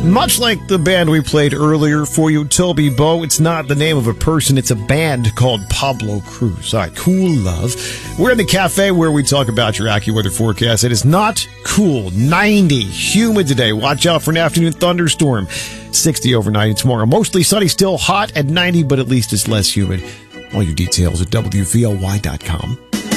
Much like the band we played earlier for you, Toby Bo, it's not the name of a person, it's a band called Pablo Cruz. All right, Cool Love. We're in the cafe where we talk about your AccuWeather forecast. It is not cool. 90. Humid today. Watch out for an afternoon thunderstorm. 60 overnight tomorrow. Mostly sunny, still hot at 90, but at least it's less humid. All your details at WVLY.com.